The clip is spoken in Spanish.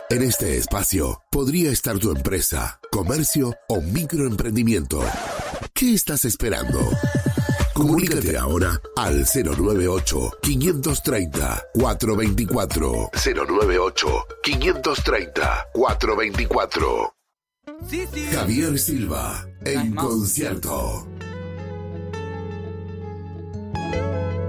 En este espacio podría estar tu empresa, comercio o microemprendimiento. ¿Qué estás esperando? Comunícate ahora al 098-530-424. 098-530-424. Javier Silva en concierto.